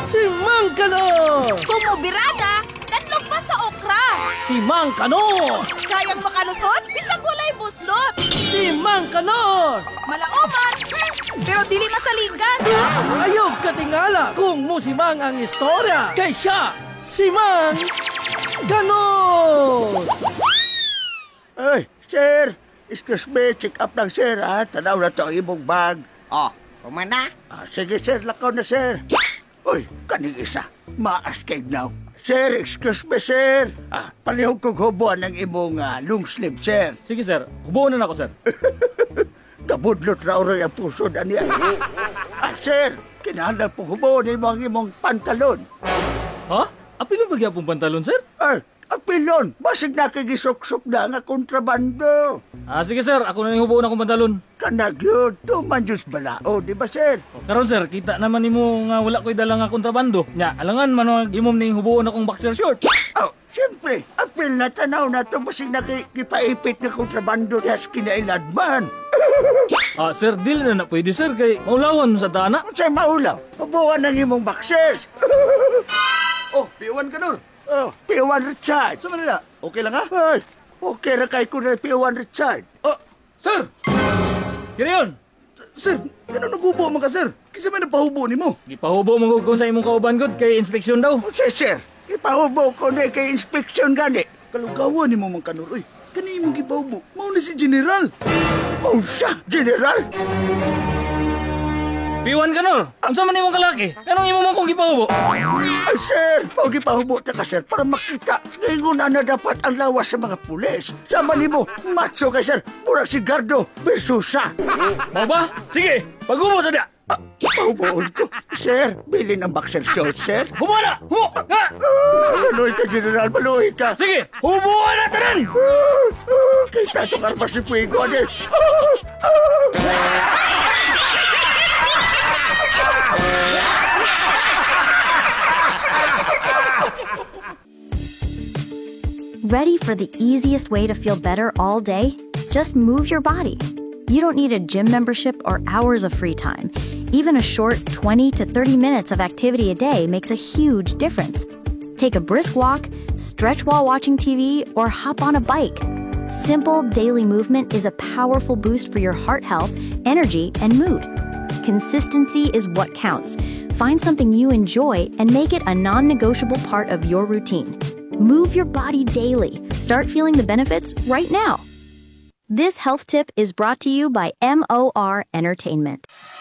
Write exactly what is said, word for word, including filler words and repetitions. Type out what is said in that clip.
Si Mang Kanor! Tumubirada, nanlog pa sa okra. Si Mang Kanor! Kayang makalusot, bisag walay buslot. Si Mang Kanor! Malaoman, hmm, pero dili masaligan. Ayog katingala kung musimang ang istorya. Kay siya, si Mang Kanor! Ay, sir, excuse me, check up lang sir ha. Tanaw na to ang imong bag. Oh, kumana? Ah, sige sir, lakaw na sir. Uy, kaning isa, maas kay now. Sir, excuse me sir. Ah, palihog kong hubuan ng imong uh, long sleeve sir. Sige sir, hubuon na ako sir. Kabudlot raw rin ang puso na niya. Ah, sir, kinahanglan po hubuan mo ang imong pantalon. Ha? Apilong bagya pong pantalon sir? Ay, apilon, basig na kagisok-sok na nga kontrabando. Ah, sige sir, ako na yung hubuon akong pantalon. Kanag yun, tuman Diyos balao, di ba sir? O, karon sir, kita naman nimo nga wala ko'y dala nga kontrabando. Nya, alangan man ang imom ning hubuon akong boxer short. Oh, siyempre, apil na tanaw na ito basig na kipaipit na kontrabando niya sa kinailadman. Ah, sir, dili na na pwede sir, kay maulawan sa dana. Kung sa'y maulaw, hubuan ng imong boxers. Oh, P one Kanor. Oh, P one Richard. Sa Manila, okay lang ha? Ay, okay ra kay ko na P one Richard. Oh, sir! Kirayon, Sir, ano nagubo man ka, sir? Kasi may napahubo ni mo. gipahubo mo ko sa imong kauban gud kay inspeksyon daw. O sir, sir, ipahubo ko na kay inspeksyon gani. Kalugawan ni mo man Kanor. Uy, kani mong gipahubo. Mauna si General. Oh, siya, General. Piwan ka nor, unsa man imong kalaki? Anong imo man kong gipahubo? Ay, sir, pag ipahubo ta ka, sir, para makita. Ngayon na dapat ang lawas sa mga pulis. Sama ni mo, macho ka, sir. Murag si Gardo, Besusa. Mao ba? Sige, paghubo sa dia. Ah, pahuboon ko. Sir, bili ng boxer short, sir. Hubo na! Hubo! Ha! Ah, maluhi ka, General, maluhi ka. Sige, hubuan na tanan! Ah, ah, kita ito karpa si Fuego, ade. Ah, ah. Ready for the easiest way to feel better all day? Just move your body. You don't need a gym membership or hours of free time. Even a short twenty to thirty minutes of activity a day makes a huge difference. Take a brisk walk, stretch while watching T V, or hop on a bike. Simple daily movement is a powerful boost for your heart health, energy, and mood. Consistency is what counts. Find something you enjoy and make it a non-negotiable part of your routine. Move your body daily. Start feeling the benefits right now. This health tip is brought to you by M O R Entertainment.